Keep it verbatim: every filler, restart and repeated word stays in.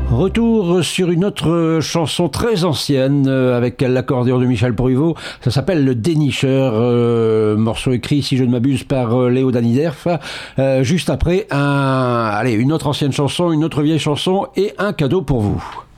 Retour sur une autre chanson très ancienne euh, avec l'accordéon de Michel Pruvot. Ça s'appelle Le Dénicheur, euh, morceau écrit, si je ne m'abuse, par euh, Léo Daniderf. Euh, juste après, un, allez, une autre ancienne chanson, une autre vieille chanson et un cadeau pour vous.